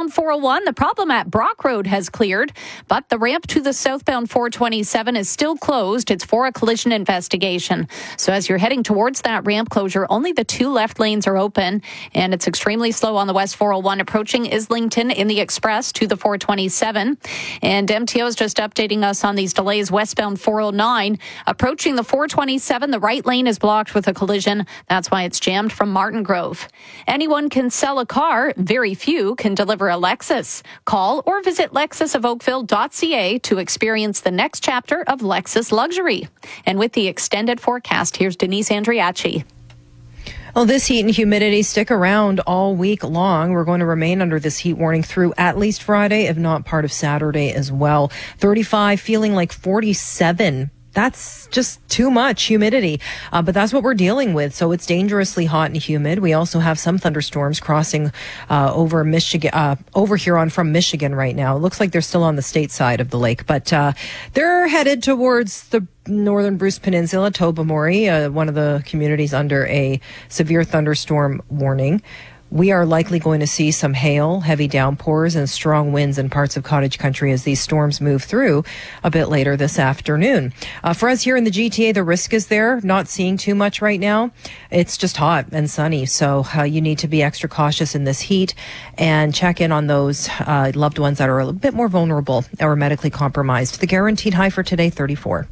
westbound 401, the problem at Brock Road has cleared, but the ramp to the southbound 427 is still closed. It's for a collision investigation. So as you're heading towards that ramp closure, only the 2 left lanes are open, and it's extremely slow on the West 401 approaching Islington in the express to the 427. And MTO is just updating us on these delays westbound 409. Approaching the 427, the right lane is blocked with a collision. That's why it's jammed from Martin Grove. Anyone can sell a car. Very few can deliver a Lexus. Call or visit lexusofoakville.ca to experience the next chapter of Lexus luxury. And with the extended forecast, here's Denise Andriachi. Well, this heat and humidity stick around all week long. We're going to remain under this heat warning through at least Friday, if not part of Saturday as well. 35, feeling like 47. That's just too much humidity, but that's what we're dealing with. So it's dangerously hot and humid. We also have some thunderstorms crossing over Michigan, over Huron from Michigan right now. It looks like they're still on the state side of the lake, but they're headed towards the northern Bruce Peninsula, Tobermory, one of the communities under a severe thunderstorm warning. We are likely going to see some hail, heavy downpours, and strong winds in parts of cottage country as these storms move through a bit later this afternoon. For us here in the GTA, the risk is there. Not seeing too much right now. It's just hot and sunny, so you need to be extra cautious in this heat and check in on those loved ones that are a little bit more vulnerable or medically compromised. The guaranteed high for today, 34.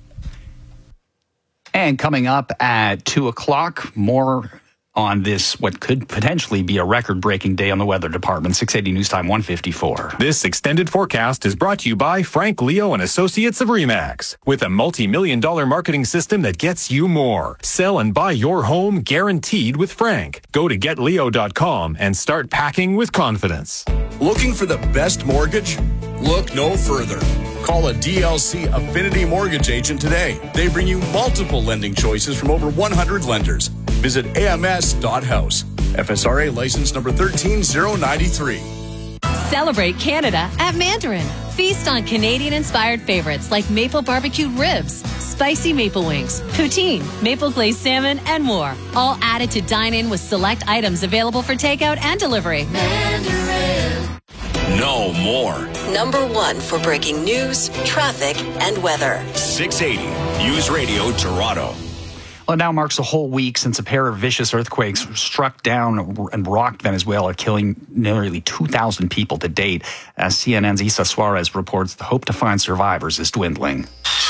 And coming up at 2 o'clock, more on this, what could potentially be a record-breaking day on the weather department. 680 News Time 154. This extended forecast is brought to you by Frank Leo and Associates of RE/MAX. With a multi-million-dollar marketing system that gets you more. Sell and buy your home guaranteed with Frank. Go to getleo.com and start packing with confidence. Looking for the best mortgage? Look no further. Call a DLC Affinity Mortgage agent today. They bring you multiple lending choices from over 100 lenders. Visit ams.house. FSRA license number 13093. Celebrate Canada at Mandarin. Feast on Canadian-inspired favorites like maple barbecued ribs, spicy maple wings, poutine, maple glazed salmon, and more. All added to dine in with select items available for takeout and delivery. Mandarin. No more. Number 1 for breaking news, traffic, and weather. 680 News Radio Toronto. Well, it now marks a whole week since a pair of vicious earthquakes struck down and rocked Venezuela, killing nearly 2,000 people to date. As CNN's Isa Suarez reports, the hope to find survivors is dwindling.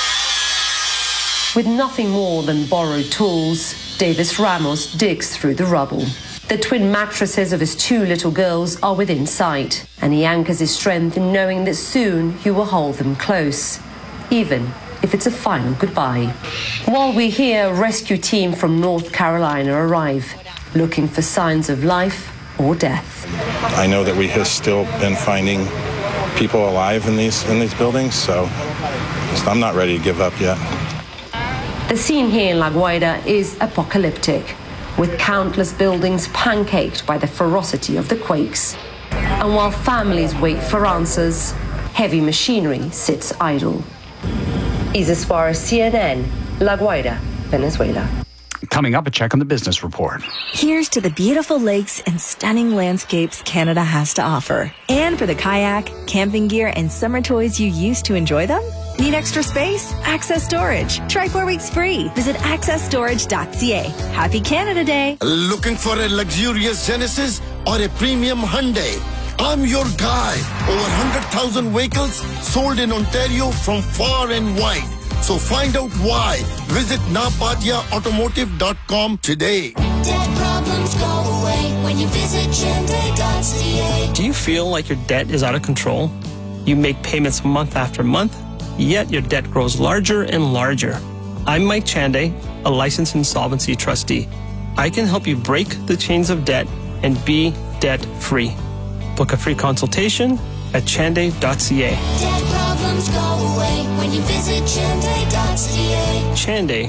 With nothing more than borrowed tools, Davis Ramos digs through the rubble. The twin mattresses of his 2 little girls are within sight, and he anchors his strength in knowing that soon he will hold them close, even if it's a final goodbye. While we hear a rescue team from North Carolina arrive, looking for signs of life or death. I know that we have still been finding people alive in these buildings, so I'm not ready to give up yet. The scene here in La Guaira is apocalyptic, with countless buildings pancaked by the ferocity of the quakes. And while families wait for answers, heavy machinery sits idle. Isa Suarez, CNN, La Guaira, Venezuela. Coming up, a check on the business report. Here's to the beautiful lakes and stunning landscapes Canada has to offer. And for the kayak, camping gear, and summer toys you used to enjoy them? Need extra space? Access Storage. Try 4 weeks free. Visit accessstorage.ca. Happy Canada Day. Looking for a luxurious Genesis or a premium Hyundai? I'm your guy. Over 100,000 vehicles sold in Ontario from far and wide. So find out why. Visit napadiaautomotive.com today. Debt problems go away when you visit Hyundai.ca. Do you feel like your debt is out of control? You make payments month after month, yet your debt grows larger and larger. I'm Mike Chanday, a licensed insolvency trustee. I can help you break the chains of debt and be debt-free. Book a free consultation at chanday.ca. Debt problems go away when you visit Chanday.ca. Chanday,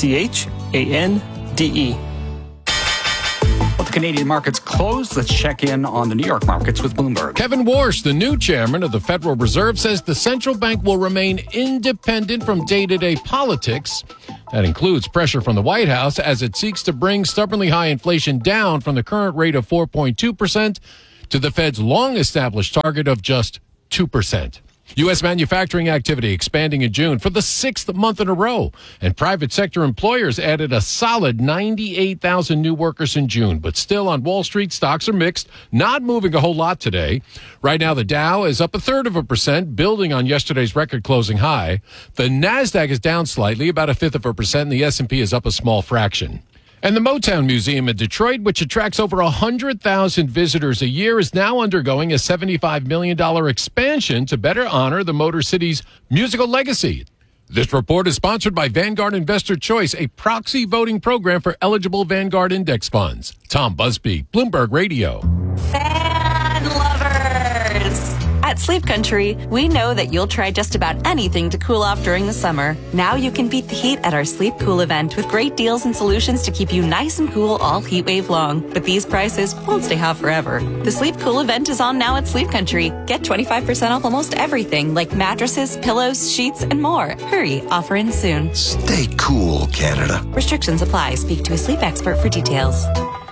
C-H-A-N-D-E. Well, the Canadian markets closed. Let's check in on the New York markets with Bloomberg. Kevin Warsh, the new chairman of the Federal Reserve, says the central bank will remain independent from day-to-day politics. That includes pressure from the White House as it seeks to bring stubbornly high inflation down from the current rate of 4.2% to the Fed's long-established target of just 2%. U.S. manufacturing activity expanding in June for the 6th month in a row. And private sector employers added a solid 98,000 new workers in June. But still on Wall Street, stocks are mixed, not moving a whole lot today. Right now, the Dow is up 1/3%, building on yesterday's record closing high. The NASDAQ is down slightly, about 1/5%, and the S&P is up a small fraction. And the Motown Museum in Detroit, which attracts over 100,000 visitors a year, is now undergoing a $75 million expansion to better honor the Motor City's musical legacy. This report is sponsored by Vanguard Investor Choice, a proxy voting program for eligible Vanguard index funds. Tom Busby, Bloomberg Radio. Fan lovers! At Sleep Country, we know that you'll try just about anything to cool off during the summer. Now you can beat the heat at our Sleep Cool event with great deals and solutions to keep you nice and cool all heat wave long. But these prices won't stay hot forever. The Sleep Cool event is on now at Sleep Country. Get 25% off almost everything like mattresses, pillows, sheets, and more. Hurry, offer ends soon. Stay cool, Canada. Restrictions apply. Speak to a sleep expert for details.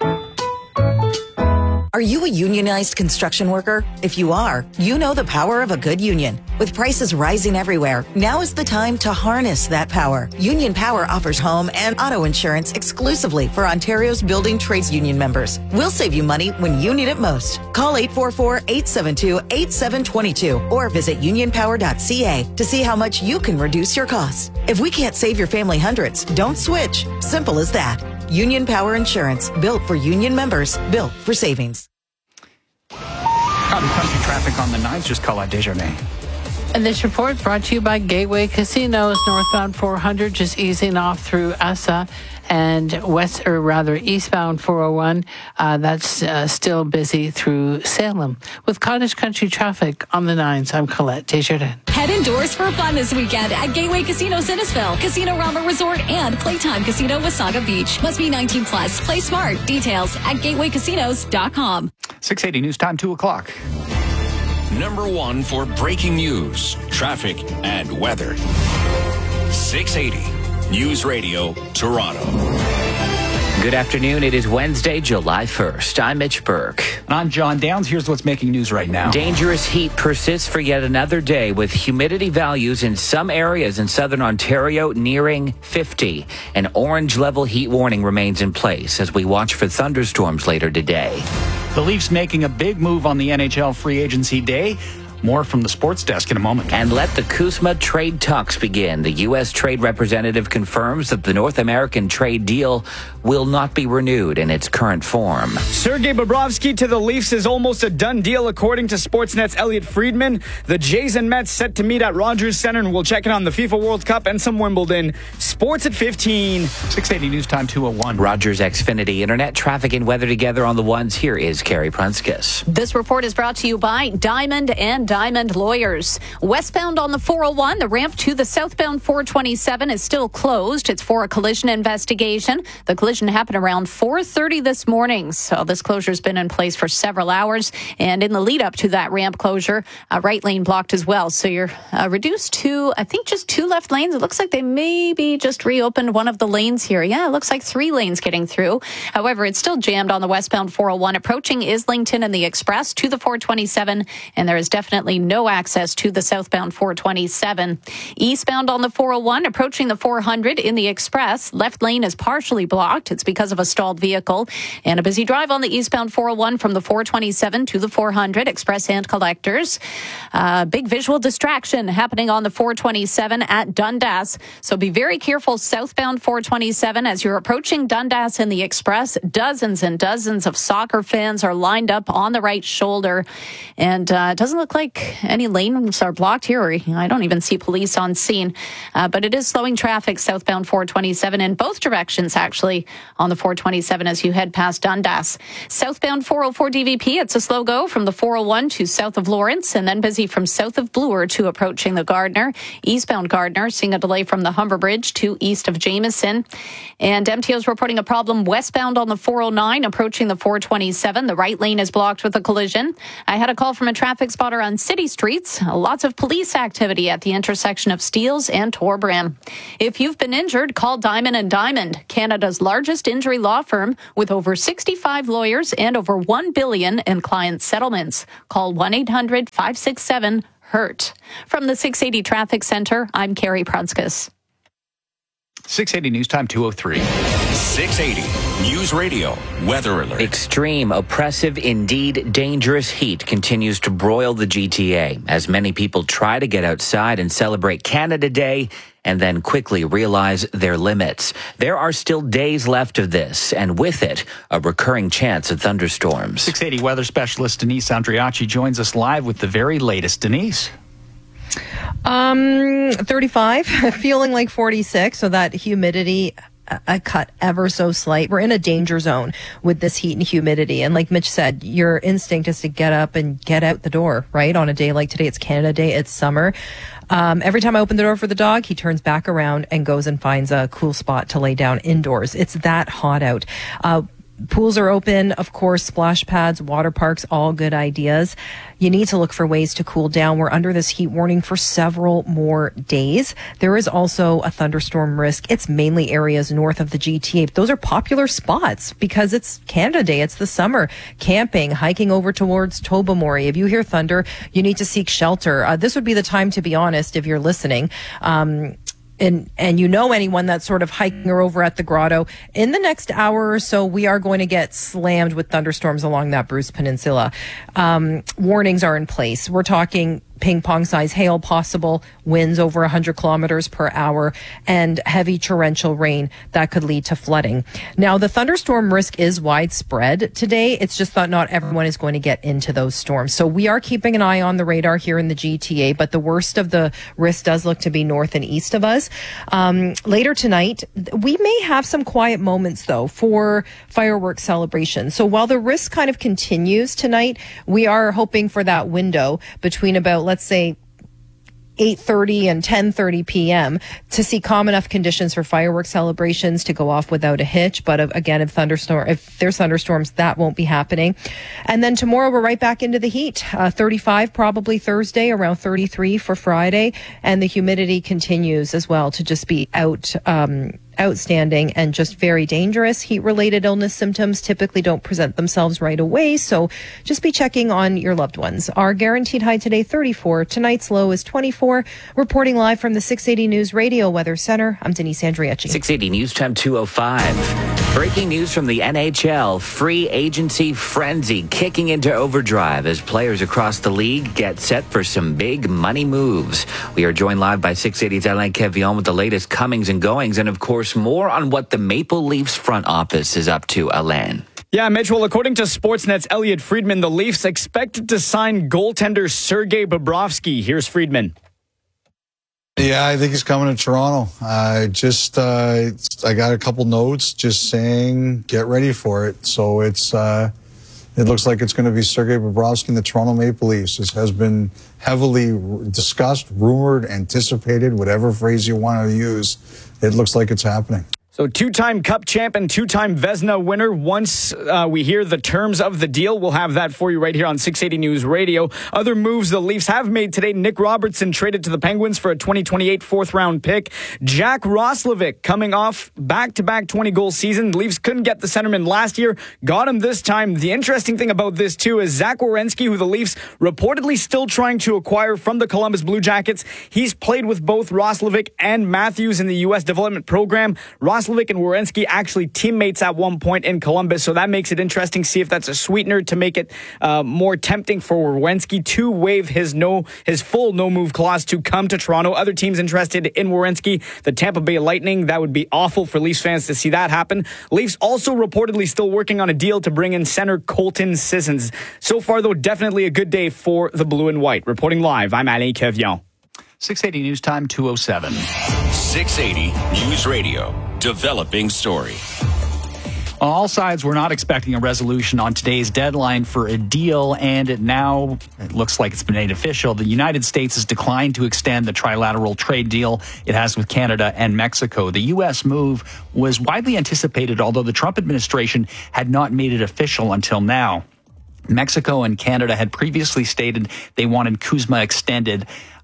Are you a unionized construction worker? If you are, you know the power of a good union. With prices rising everywhere, now is the time to harness that power. Union Power offers home and auto insurance exclusively for Ontario's building trades union members. We'll save you money when you need it most. Call 844-872-8722 or visit unionpower.ca to see how much you can reduce your costs. If we can't save your family hundreds, don't switch. Simple as that. Union Power Insurance, built for union members, built for savings. Country traffic on the 9s, just call out Desjardins. And this report brought to you by Gateway Casinos, northbound 400, just easing off through Asa, and eastbound 401, that's still busy through Salem. With Cottage Country traffic on the 9s, I'm Colette Desjardins. Head indoors for fun this weekend at Gateway Casino Sinnesville, Casino Rama Resort, and Playtime Casino Wasaga Beach. Must be 19 plus. Play smart. Details at gatewaycasinos.com. 680 news time, 2 o'clock. Number 1 for breaking news, traffic, and weather. 680 News Radio, Toronto. Good afternoon. It is Wednesday, July 1st. I'm Mitch Burke. And I'm John Downs. Here's what's making news right now. Dangerous heat persists for yet another day, with humidity values in some areas in southern Ontario nearing 50. An orange level heat warning remains in place as we watch for thunderstorms later today. The Leafs making a big move on the NHL free agency day. More from the sports desk in a moment. And let the CUSMA trade talks begin. The U.S. trade representative confirms that the North American trade deal will not be renewed in its current form. Sergei Bobrovsky to the Leafs is almost a done deal, according to Sportsnet's Elliot Friedman. The Jays and Mets set to meet at Rogers Center, and we'll check in on the FIFA World Cup and some Wimbledon. Sports at 15. 680 news time, 201. Rogers Xfinity Internet traffic and weather together on the ones. Here is Carrie Prunskis. This report is brought to you by Diamond and Diamond Lawyers. Westbound on the 401, the ramp to the southbound 427 is still closed. It's for a collision investigation. The collision happened around 4:30 this morning, so this closure's been in place for several hours. And in the lead up to that ramp closure, right lane blocked as well. So you're reduced to, I think, just 2 left lanes. It looks like they maybe just reopened one of the lanes here. Yeah, it looks like 3 lanes getting through. However, it's still jammed on the westbound 401 approaching Islington and the Express to the 427, and there is definitely no access to the southbound 427. Eastbound on the 401 approaching the 400 in the Express, left lane is partially blocked. It's because of a stalled vehicle. And a busy drive on the eastbound 401 from the 427 to the 400, Express and Collectors. Big visual distraction happening on the 427 at Dundas. So be very careful southbound 427 as you're approaching Dundas and the Express. Dozens and dozens of soccer fans are lined up on the right shoulder. And it doesn't look like any lanes are blocked here. I don't even see police on scene. But it is slowing traffic southbound 427 in both directions, actually, on the 427 as you head past Dundas. Southbound 404 DVP, it's a slow go from the 401 to south of Lawrence, and then busy from south of Bloor to approaching the Gardner. Eastbound Gardner, seeing a delay from the Humber Bridge to east of Jameson. And MTO's reporting a problem westbound on the 409 approaching the 427. The right lane is blocked with a collision. I had a call from a traffic spotter on City Streets. Lots of police activity at the intersection of Steeles and Torbram. If you've been injured, call Diamond and Diamond, Canada's largest largest injury law firm with over 65 lawyers and over $1 billion in client settlements. Call 1-800-567-HURT. From the 680 Traffic Center, I'm Carrie Prunskis. 680 News Time 2:03. 680 News Radio Weather Alert. Extreme, oppressive, indeed dangerous heat continues to broil the GTA as many people try to get outside and celebrate Canada Day and then quickly realize their limits. There are still days left of this, and with it, a recurring chance of thunderstorms. 680 weather specialist Denise Andriachi joins us live with the very latest. Denise? 35, feeling like 46, so that humidity a cut ever so slight. We're in a danger zone with this heat and humidity. And like Mitch said, your instinct is to get up and get out the door, right? On a day like today, it's Canada Day, it's summer. Every time I open the door for the dog, he turns back around and goes and finds a cool spot to lay down indoors. It's that hot out. Pools are open, of course, splash pads, water parks, all good ideas. You need to look for ways to cool down. We're under this heat warning for several more days. There is also a thunderstorm risk. It's mainly areas north of the GTA. Those are popular spots because it's Canada Day. It's the summer. Camping, hiking over towards Tobermory. If you hear thunder, you need to seek shelter. This would be the time, to be honest, if you're listening. And you know anyone that's sort of hiking or over at the Grotto, in the next hour or so, we are going to get slammed with thunderstorms along that Bruce Peninsula. Warnings are in place. We're talking ping pong size hail possible, winds over 100 kilometers per hour, and heavy torrential rain that could lead to flooding. Now, the thunderstorm risk is widespread today. It's just that not everyone is going to get into those storms. So we are keeping an eye on the radar here in the GTA, but the worst of the risk does look to be north and east of us. Later tonight, we may have some quiet moments, though, for fireworks celebrations. So while the risk kind of continues tonight, we are hoping for that window between about, let's say, 8:30 and 10:30 p.m. to see calm enough conditions for fireworks celebrations to go off without a hitch. But again, if there's thunderstorms, that won't be happening. And then tomorrow we're right back into the heat. 35 probably Thursday, around 33 for Friday, and the humidity continues as well to just be outstanding and just very dangerous. Heat-related illness symptoms typically don't present themselves right away, so just be checking on your loved ones. Our guaranteed high today, 34. Tonight's low is 24. Reporting live from the 680 News Radio Weather Center, I'm Denise Andriachi. 680 News Time 2:05. Breaking news from the NHL. Free agency frenzy kicking into overdrive as players across the league get set for some big money moves. We are joined live by 680's Alain Quevillon with the latest comings and goings, and of course, more on what the Maple Leafs front office is up to, Alain. Yeah, Mitch, well, according to Sportsnet's Elliot Friedman, the Leafs expected to sign goaltender Sergei Bobrovsky. Here's Friedman. Yeah, I think he's coming to Toronto. I got a couple notes just saying get ready for it. So it looks like it's going to be Sergei Bobrovsky and the Toronto Maple Leafs. This has been heavily discussed, rumored, anticipated, whatever phrase you want to use. It looks like it's happening. So two-time Cup champ and two-time Vezina winner. Once we hear the terms of the deal, we'll have that for you right here on 680 News Radio. Other moves the Leafs have made today. Nick Robertson traded to the Penguins for a 2028 fourth-round pick. Jack Roslovic coming off back-to-back 20-goal season. The Leafs couldn't get the centerman last year. Got him this time. The interesting thing about this, too, is Zach Werenski, who the Leafs reportedly still trying to acquire from the Columbus Blue Jackets. He's played with both Roslovic and Matthews in the U.S. development program. Roslovic and Werenski actually teammates at one point in Columbus, so that makes it interesting. See if that's a sweetener to make it more tempting for Werenski to waive his full no-move clause to come to Toronto. Other teams interested in Werenski, the Tampa Bay Lightning. That would be awful for Leafs fans to see that happen. Leafs also reportedly still working on a deal to bring in center Colton Sissons. So far, though, definitely a good day for the blue and white. Reporting live, I'm Alain Quevillon. 680 News Time 2:07. 680 News Radio. Developing story. All sides were not expecting a resolution on today's deadline for a deal, and now it looks like it's been made official. The United States has declined to extend the trilateral trade deal it has with Canada and Mexico. The U.S. move was widely anticipated, although the Trump administration had not made it official until now. Mexico and Canada had previously stated they wanted CUSMA extended.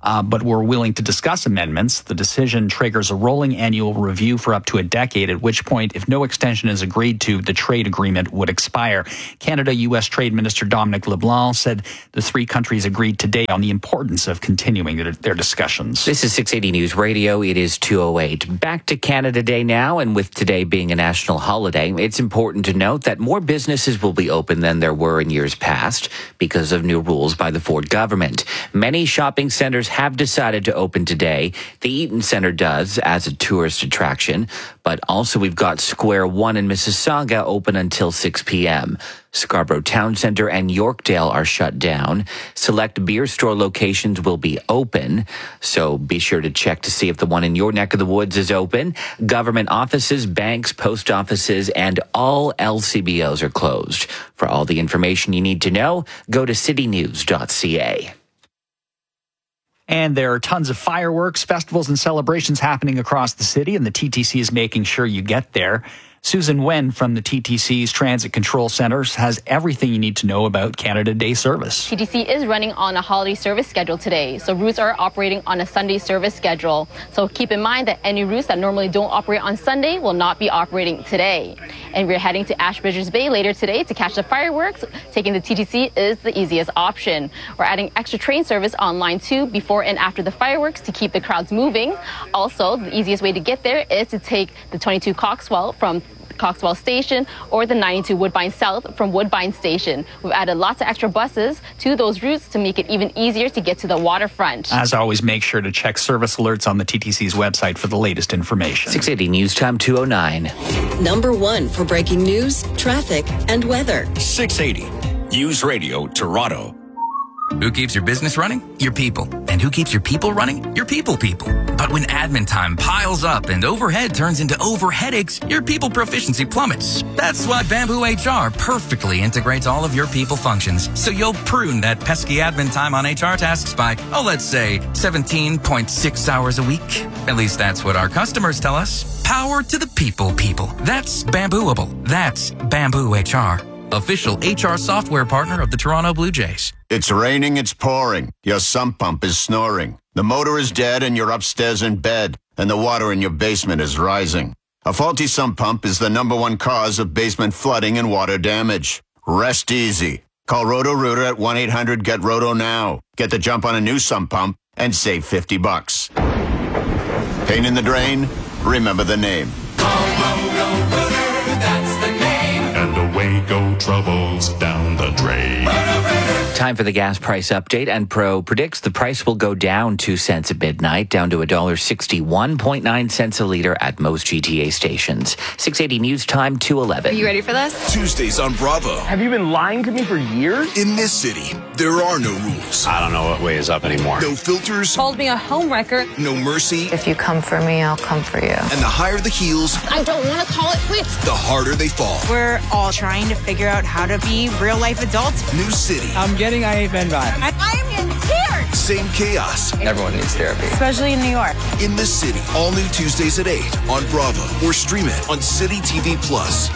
but were willing to discuss amendments. The decision triggers a rolling annual review for up to a decade, at which point, if no extension is agreed to, the trade agreement would expire. Canada-U.S. Trade Minister Dominic LeBlanc said the three countries agreed today on the importance of continuing their discussions. This is 680 News Radio. It is 2:08. Back to Canada Day now, and with today being a national holiday, it's important to note that more businesses will be open than there were in years past because of new rules by the Ford government. Many shopping centers have decided to open today. The Eaton Centre does as a tourist attraction, but also we've got Square One in Mississauga open until 6 p.m. Scarborough Town Centre and Yorkdale are shut down. Select beer store locations will be open, so be sure to check to see if the one in your neck of the woods is open. Government offices, banks, post offices, and all LCBOs are closed. For all the information you need to know, go to citynews.ca. And there are tons of fireworks, festivals, and celebrations happening across the city, and the TTC is making sure you get there. Susan Wen from the TTC's Transit Control Centers has everything you need to know about Canada Day service. TTC is running on a holiday service schedule today, so routes are operating on a Sunday service schedule. So keep in mind that any routes that normally don't operate on Sunday will not be operating today. And we're heading to Ashbridges Bay later today to catch the fireworks. Taking the TTC is the easiest option. We're adding extra train service on line 2 before and after the fireworks to keep the crowds moving. Also, the easiest way to get there is to take the 22 Coxwell from Coxwell Station or the 92 Woodbine South from Woodbine Station. We've added lots of extra buses to those routes to make it even easier to get to the waterfront. As always, make sure to check service alerts on the TTC's website for the latest information. 680 News Time 2:09. Number 1 for breaking news, traffic, and weather. 680 News Radio Toronto. Who keeps your business running? Your people. And who keeps your people running? Your people. But when admin time piles up and overhead turns into overheadaches, your people proficiency plummets. That's why Bamboo HR perfectly integrates all of your people functions. So you'll prune that pesky admin time on HR tasks by, let's say 17.6 hours a week. At least that's what our customers tell us. Power to the people. That's Bambooable. That's Bamboo HR. Official HR software partner of the Toronto Blue Jays. It's raining, it's pouring. Your sump pump is snoring. The motor is dead and you're upstairs in bed. And the water in your basement is rising. A faulty sump pump is the #1 cause of basement flooding and water damage. Rest easy. Call Roto-Rooter at 1-800-GET-ROTO now. Get the jump on a new sump pump and save $50. Pain in the drain? Remember the name. And away go troubles down the drain. Time for the gas price update, and Pro predicts the price will go down 2 cents at midnight, down to $1.61.9 a liter at most GTA stations. 680 News Time 2:11. Are you ready for this? Tuesdays on Bravo. Have you been lying to me for years? In this city, there are no rules. I don't know what way is up anymore. No filters. Called me a homewrecker. No mercy. If you come for me, I'll come for you. And the higher the heels, I don't want to call it quits. the harder they fall. We're all trying to figure out how to be real life adults. New city. I'm getting I Hate Men vibe. I am getting scared. Same chaos. Everyone needs therapy. Especially in New York. In this city. All new Tuesdays at 8 on Bravo or stream it on City TV Plus.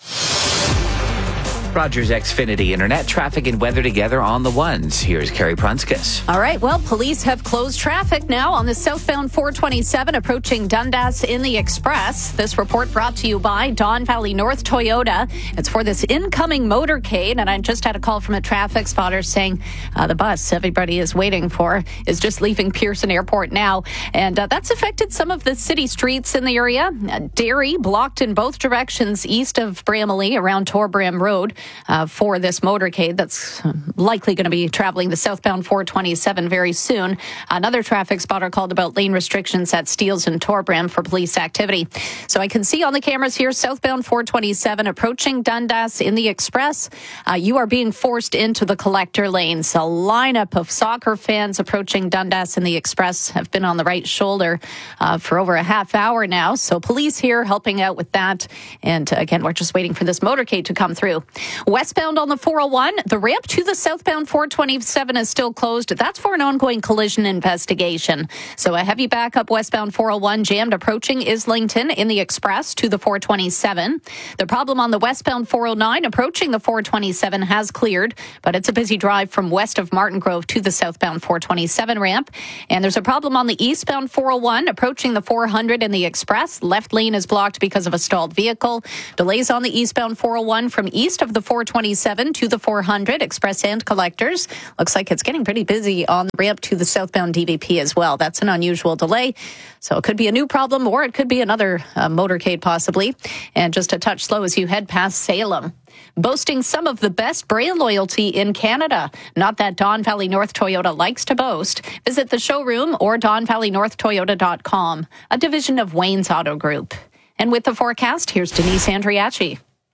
Rogers Xfinity Internet, traffic and weather together on the ones. Here's Carrie Prunskis. All right. Well, police have closed traffic now on the southbound 427 approaching Dundas in the Express. This report brought to you by Don Valley North Toyota. It's for this incoming motorcade. And I just had a call from a traffic spotter saying the bus everybody is waiting for is just leaving Pearson Airport now. And that's affected some of the city streets in the area. Derry blocked in both directions east of Bramalea around Torbram Road. For this motorcade that's likely going to be traveling the southbound 427 very soon. Another traffic spotter called about lane restrictions at Steeles and Torbram for police activity. So I can see on the cameras here, southbound 427 approaching Dundas in the Express. You are being forced into the collector lanes. A lineup of soccer fans approaching Dundas in the Express have been on the right shoulder for over a half hour now. So police here helping out with that. And again, we're just waiting for this motorcade to come through. Westbound on the 401, the ramp to the southbound 427 is still closed. That's for an ongoing collision investigation. So a heavy backup westbound 401 jammed approaching Islington in the express to the 427. The problem on the westbound 409 approaching the 427 has cleared, but it's a busy drive from west of Martin Grove to the southbound 427 ramp. And there's a problem on the eastbound 401 approaching the 400 in the express. Left lane is blocked because of a stalled vehicle. Delays on the eastbound 401 from east of the 427 to the 400, express and collectors. Looks like it's getting pretty busy on the ramp to the southbound DVP as well. That's an unusual delay. So it could be a new problem or it could be another motorcade possibly. And just a touch slow as you head past Salem. Boasting some of the best brand loyalty in Canada. Not that Don Valley North Toyota likes to boast. Visit the showroom or DonValleyNorthToyota.com, a division of Wayne's Auto Group. And with the forecast, here's Denise Andriachi.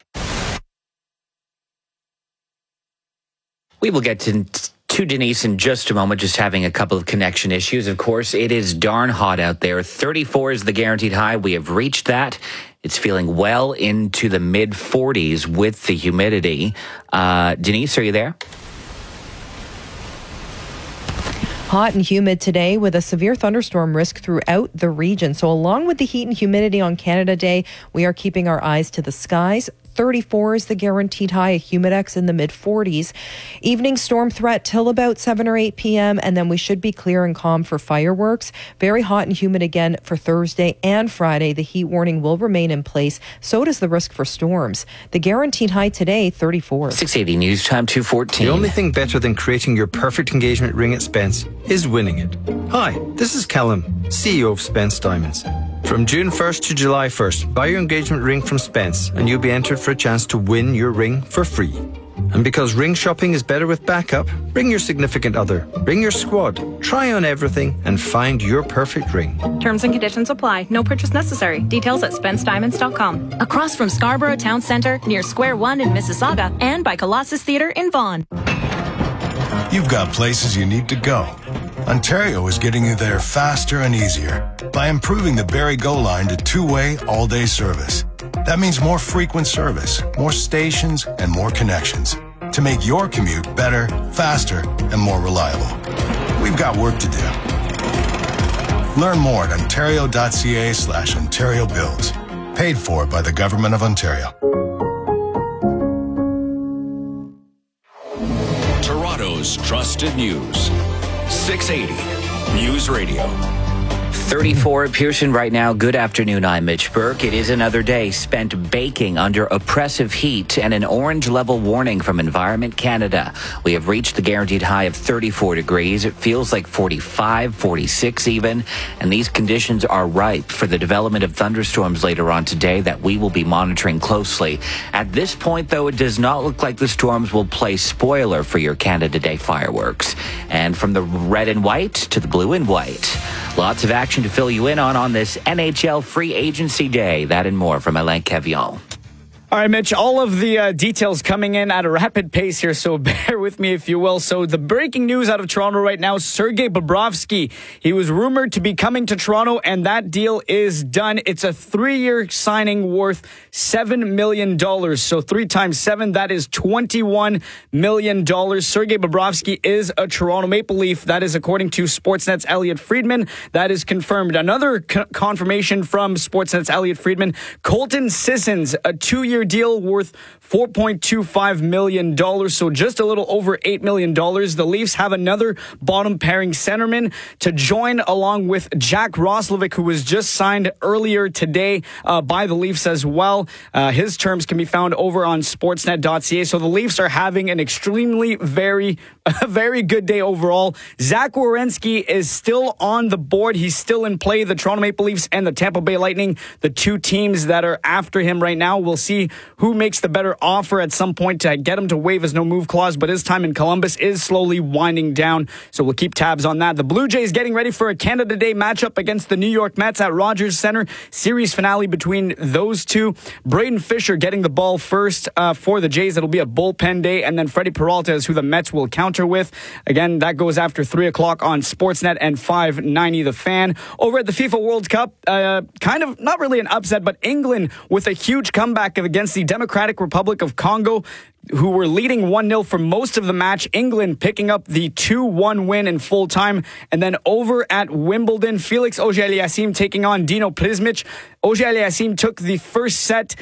We will get to Denise in just a moment, just having a couple of connection issues. Of course, it is darn hot out there. 34 is the guaranteed high. We have reached that. It's feeling well into the mid-40s with the humidity. Denise, are you there? Hot and humid today with a severe thunderstorm risk throughout the region. So along with the heat and humidity on Canada Day, we are keeping our eyes to the skies. 34 is the guaranteed high, a humidex in the mid-40s. Evening storm threat till about 7 or 8 p.m., and then we should be clear and calm for fireworks. Very hot and humid again for Thursday and Friday. The heat warning will remain in place. So does the risk for storms. The guaranteed high today, 34. 680 News Time 214. The only thing better than creating your perfect engagement ring at Spence is winning it. Hi, this is Callum, CEO of Spence Diamonds. From June 1st to July 1st, buy your engagement ring from Spence and you'll be entered for a chance to win your ring for free. And because ring shopping is better with backup, bring your significant other, bring your squad, try on everything and find your perfect ring. Terms and conditions apply. No purchase necessary. Details at SpenceDiamonds.com. Across from Scarborough Town Centre, near Square One in Mississauga, and by Colossus Theatre in Vaughan. You've got places you need to go. Ontario is getting you there faster and easier by improving the Barrie Go line to two-way, all-day service. That means more frequent service, more stations, and more connections to make your commute better, faster, and more reliable. We've got work to do. Learn more at ontario.ca/Ontario Builds. Paid for by the Government of Ontario. Toronto's trusted news. 680 News Radio. 34 at Pearson right now. Good afternoon. I'm Mitch Burke. It is another day spent baking under oppressive heat and an orange level warning from Environment Canada. We have reached the guaranteed high of 34 degrees. It feels like 45, 46 even. And these conditions are ripe for the development of thunderstorms later on today that we will be monitoring closely. At this point, though, it does not look like the storms will play spoiler for your Canada Day fireworks. And from the red and white to the blue and white. Lots of action to fill you in on this NHL Free Agency Day. That and more from Alain Cavillon. All right, Mitch, all of the details coming in at a rapid pace here, so bear with me if you will. So the breaking news out of Toronto right now, Sergei Bobrovsky. He was rumored to be coming to Toronto, and that deal is done. It's a 3-year signing worth $7 million. So 3 times 7, that is $21 million. Sergei Bobrovsky is a Toronto Maple Leaf. That is according to Sportsnet's Elliot Friedman. That is confirmed. Another confirmation from Sportsnet's Elliot Friedman, Colton Sissons, a 2-year deal worth $4.25 million, so just a little over $8 million. The Leafs have another bottom pairing centerman to join along with Jack Roslovic, who was just signed earlier today by the Leafs as well. His terms can be found over on sportsnet.ca. So the Leafs are having an extremely very good day overall. Zach Werenski is still on the board. He's still in play. The Toronto Maple Leafs and the Tampa Bay Lightning, the two teams that are after him right now. We'll see who makes the better offer at some point to get him to waive his no-move clause, but his time in Columbus is slowly winding down, so we'll keep tabs on that. The Blue Jays getting ready for a Canada Day matchup against the New York Mets at Rogers Center. Series finale between those two. Braden Fisher getting the ball first for the Jays. It'll be a bullpen day, and then Freddie Peralta is who the Mets will counter with. Again, that goes after 3 o'clock on Sportsnet and 590 The Fan. Over at the FIFA World Cup, kind of not really an upset, but England with a huge comeback against the Democratic Republic of Congo. who were leading 1-0 for most of the match. England picking up the 2-1 win in full time. And then over at Wimbledon, Felix Auger-Aliassime taking on Dino Prizmic. Auger-Aliassime took the first set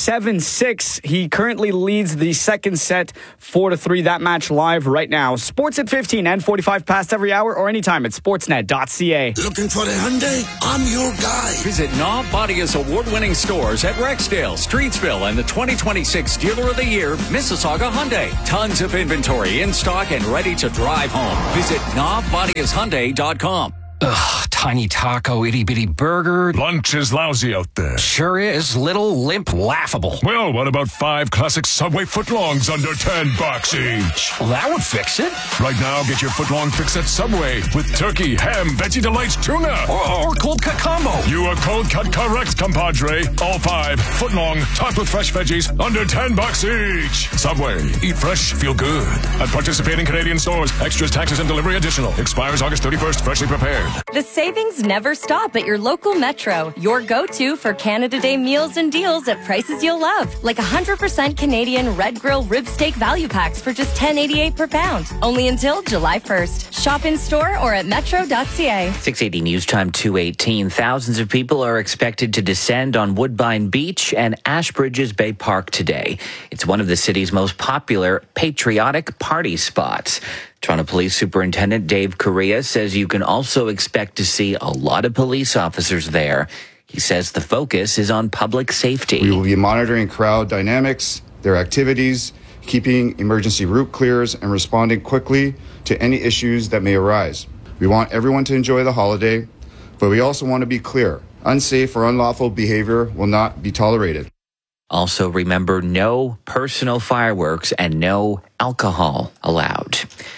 7-6. He currently leads the second set 4-3. That match live right now. Sports at 15 and 45 past every hour or anytime at sportsnet.ca. Looking for a Hyundai? I'm your guy. Visit Knob Bodia's award-winning stores at Rexdale, Streetsville, and the 2026 Dealer of the Year, Mississauga Hyundai. Tons of inventory in stock and ready to drive home. Visit knobbodiashyundai.com. Ugh, tiny taco, itty-bitty burger. Lunch is lousy out there. Sure is. Little, limp, laughable. Well, what about 5 classic Subway footlongs under $10 each? Well, that would fix it. Right now, get your footlong fix at Subway with turkey, ham, veggie delights, tuna. Or cold cut combo. You are cold cut correct, compadre. All 5 footlong, topped with fresh veggies, under $10 each. Subway. Eat fresh, feel good. At participating Canadian stores. Extras, taxes, and delivery additional. Expires August 31st. Freshly prepared. The savings never stop at your local Metro. Your go-to for Canada Day meals and deals at prices you'll love. Like 100% Canadian Red Grill rib steak value packs for just $10.88 per pound. Only until July 1st. Shop in store or at metro.ca. 680 News Time 2:18. Thousands of people are expected to descend on Woodbine Beach and Ashbridges Bay Park today. It's one of the city's most popular patriotic party spots. Toronto Police Superintendent Dave Correa says you can also expect to see a lot of police officers there. He says the focus is on public safety. We will be monitoring crowd dynamics, their activities, keeping emergency route clears, and responding quickly to any issues that may arise. We want everyone to enjoy the holiday, but we also want to be clear. Unsafe or unlawful behavior will not be tolerated. Also remember, no personal fireworks and no alcohol allowed.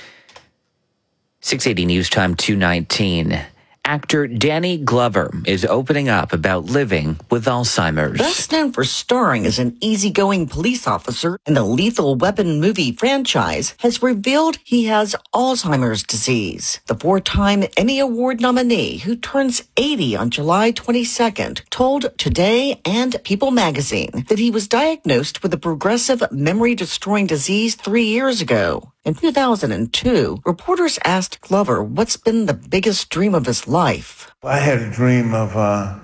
680 News Time 2:19. Actor Danny Glover is opening up about living with Alzheimer's. Best known for starring as an easygoing police officer in the Lethal Weapon movie franchise, has revealed he has Alzheimer's disease. The 4-time Emmy Award nominee, who turns 80 on July 22nd, told Today and People magazine that he was diagnosed with a progressive memory-destroying disease 3 years ago. In 2002, reporters asked Glover what's been the biggest dream of his life. I had a dream of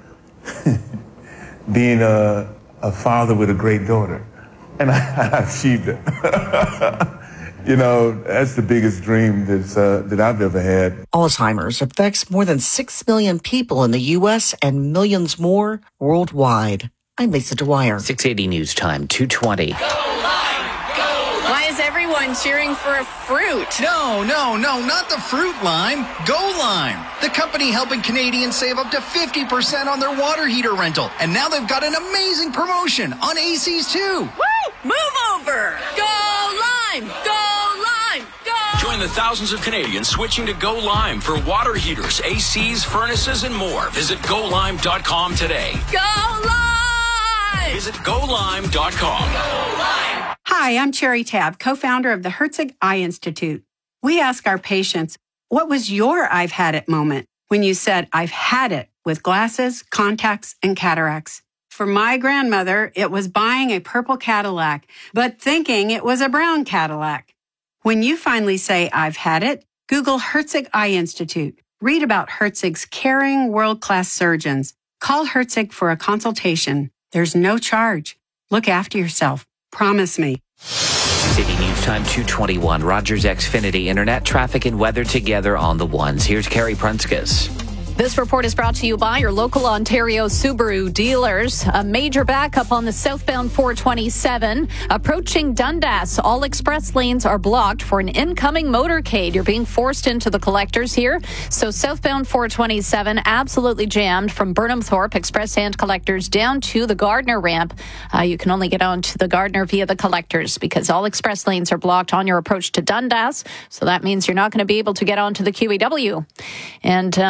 being a father with a great daughter, and I achieved it. You know, that's the biggest dream that I've ever had. Alzheimer's affects more than 6 million people in the U.S. and millions more worldwide. I'm Lisa Dwyer. 680 News Time 2:20. Why is everyone cheering for a fruit? No, not the fruit lime. Go Lime, the company helping Canadians save up to 50% on their water heater rental. And now they've got an amazing promotion on ACs too. Woo! Move over! Go Lime! Go Lime! Go! Join the thousands of Canadians switching to Go Lime for water heaters, ACs, furnaces, and more. Visit GoLime.com today. Go Lime! Visit GoLime.com. Go Lime! Hi, I'm Cherry Tabb, co-founder of the Herzig Eye Institute. We ask our patients, what was your I've had it moment when you said, I've had it with glasses, contacts, and cataracts? For my grandmother, it was buying a purple Cadillac, but thinking it was a brown Cadillac. When you finally say, I've had it, Google Herzig Eye Institute. Read about Herzig's caring, world-class surgeons. Call Herzig for a consultation. There's no charge. Look after yourself. Promise me. City News Time 2:21. Rogers Xfinity Internet, traffic and weather together on the ones. Here's Carrie Prunskis. This report is brought to you by your local Ontario Subaru dealers. A major backup on the southbound 427. Approaching Dundas, all express lanes are blocked for an incoming motorcade. You're being forced into the collectors here. So southbound 427 absolutely jammed from Burnhamthorpe Express and collectors down to the Gardner ramp. You can only get on to the Gardner via the collectors because all express lanes are blocked on your approach to Dundas. So that means you're not going to be able to get onto the QEW. And we're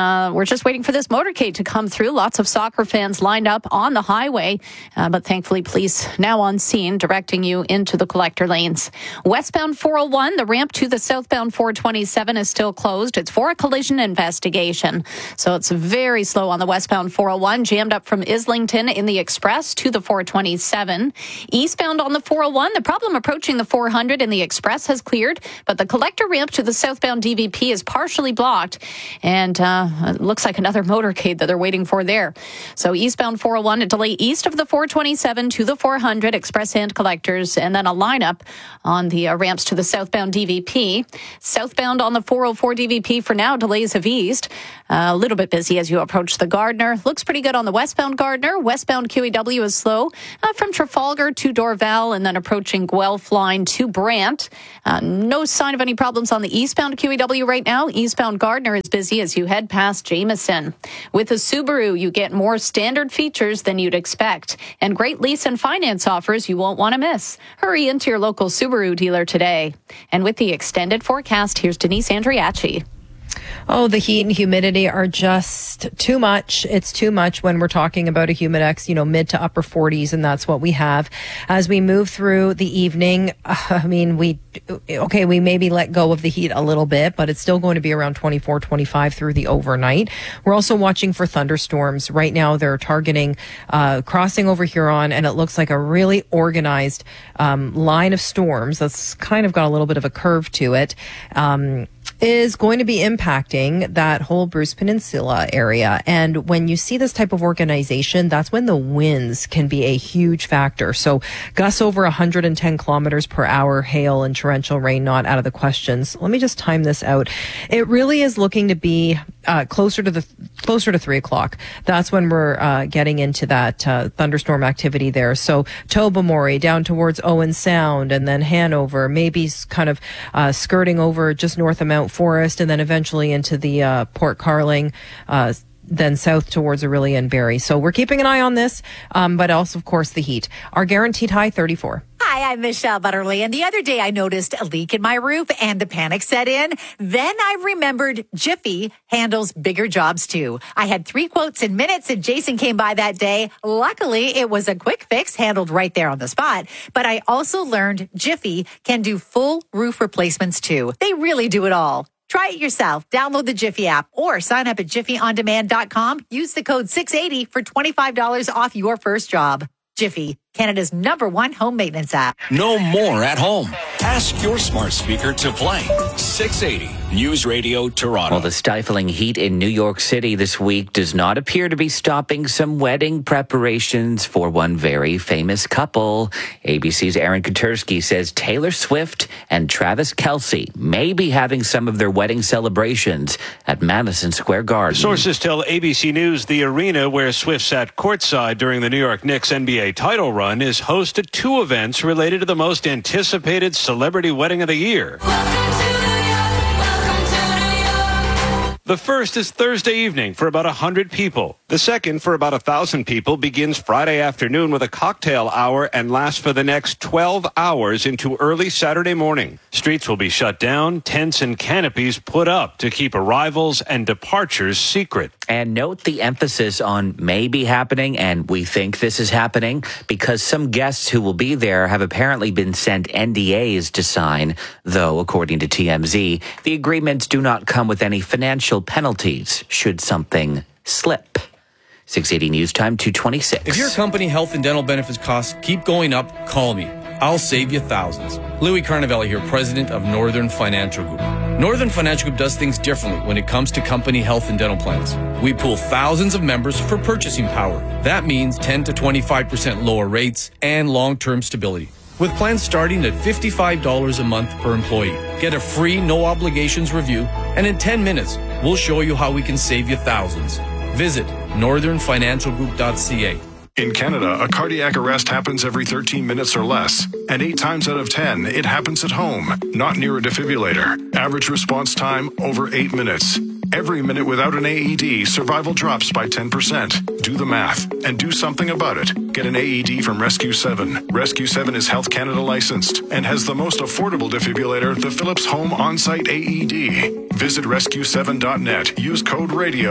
just waiting for this motorcade to come through. Lots of soccer fans lined up on the highway, but thankfully police now on scene directing you into the collector lanes. Westbound 401, the ramp to the southbound 427 is still closed. It's for a collision investigation. So it's very slow on the westbound 401, jammed up from Islington in the Express to the 427. Eastbound on the 401, the problem approaching the 400 in the Express has cleared, but the collector ramp to the southbound DVP is partially blocked, and it looks like another motorcade that they're waiting for there. So eastbound 401, a delay east of the 427 to the 400 Express and collectors, and then a lineup on the ramps to the southbound DVP. Southbound on the 404 DVP for now, delays have eased. A little bit busy as you approach the Gardner. Looks pretty good on the westbound Gardner. Westbound QEW is slow from Trafalgar to Dorval, and then approaching Guelph line to Brant. No sign of any problems on the eastbound QEW right now. Eastbound Gardner is busy as you head past Jameson. With a Subaru, you get more standard features than you'd expect, and great lease and finance offers you won't want to miss. Hurry into your local Subaru dealer today. And with the extended forecast, here's Denise Andriachi. Oh, the heat and humidity are just too much. It's too much when we're talking about a humidex, mid to upper 40s, and that's what we have. As we move through the evening, we maybe let go of the heat a little bit, but it's still going to be around 24, 25 through the overnight. We're also watching for thunderstorms. Right now, they're targeting crossing over Huron, and it looks like a really organized line of storms that's kind of got a little bit of a curve to it. Is going to be impacting that whole Bruce Peninsula area. And when you see this type of organization, that's when the winds can be a huge factor. So gusts over 110 kilometers per hour, hail and torrential rain not out of the questions. Let me just time this out. It really is looking to be closer to 3 o'clock. That's when we're getting into that thunderstorm activity there. So Tobermory down towards Owen Sound, and then Hanover, maybe kind of skirting over just north of Mount Forest, and then eventually into the Port Carling, then south towards Orillia and Barrie. So we're keeping an eye on this, but also, of course, the heat. Our guaranteed high, 34. Hi, I'm Michelle Butterly, and the other day I noticed a leak in my roof and the panic set in. Then I remembered Jiffy handles bigger jobs too. I had 3 quotes in minutes, and Jason came by that day. Luckily, it was a quick fix handled right there on the spot. But I also learned Jiffy can do full roof replacements too. They really do it all. Try it yourself. Download the Jiffy app or sign up at jiffyondemand.com. Use the code 680 for $25 off your first job. Jiffy, Canada's #1 home maintenance app. No more at home. Ask your smart speaker to play 680 News Radio Toronto. Well, the stifling heat in New York City this week does not appear to be stopping some wedding preparations for one very famous couple. ABC's Aaron Katersky says Taylor Swift and Travis Kelce may be having some of their wedding celebrations at Madison Square Garden. Sources tell ABC News the arena where Swift sat courtside during the New York Knicks NBA title run is host to 2 events related to the most anticipated celebrity wedding of the year. The first is Thursday evening for about 100 people. The second, for about 1,000 people, begins Friday afternoon with a cocktail hour and lasts for the next 12 hours into early Saturday morning. Streets will be shut down, tents and canopies put up to keep arrivals and departures secret. And note the emphasis on may be happening, and we think this is happening, because some guests who will be there have apparently been sent NDAs to sign, though, according to TMZ, the agreements do not come with any financial penalties should something slip. 680 News Time, 2:26. If your company health and dental benefits costs keep going up, call me. I'll save you thousands. Louis Carnavelli here, president of Northern Financial Group. Northern Financial Group does things differently when it comes to company health and dental plans. We pool thousands of members for purchasing power. That means 10 to 25% lower rates and long-term stability. With plans starting at $55 a month per employee. Get a free, no-obligations review, and in 10 minutes, we'll show you how we can save you thousands. Visit northernfinancialgroup.ca. In Canada, a cardiac arrest happens every 13 minutes or less, and 8 times out of 10, it happens at home, not near a defibrillator. Average response time, over 8 minutes. Every minute without an AED, survival drops by 10%. Do the math and do something about it. Get an AED from Rescue 7. Rescue 7 is Health Canada licensed and has the most affordable defibrillator, the Philips Home On-Site AED. Visit rescue7.net. Use code RADIO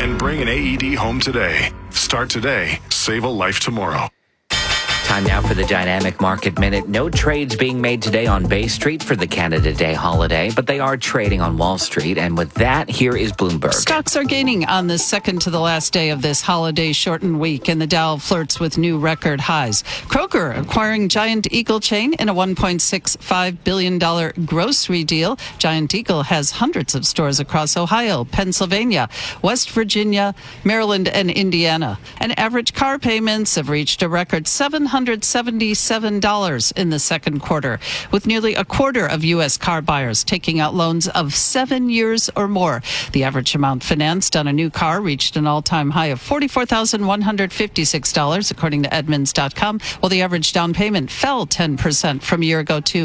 and bring an AED home today. Start today. Save a life tomorrow. Time now for the Dynamic Market Minute. No trades being made today on Bay Street for the Canada Day holiday, but they are trading on Wall Street. And with that, here is Bloomberg. Stocks are gaining on the second to the last day of this holiday shortened week, and the Dow flirts with new record highs. Kroger acquiring Giant Eagle chain in a $1.65 billion grocery deal. Giant Eagle has hundreds of stores across Ohio, Pennsylvania, West Virginia, Maryland, and Indiana. And average car payments have reached a record $777 in the second quarter, with nearly a quarter of U.S. car buyers taking out loans of 7 years or more. The average amount financed on a new car reached an all-time high of $44,156, according to Edmunds.com, while the average down payment fell 10% from a year ago to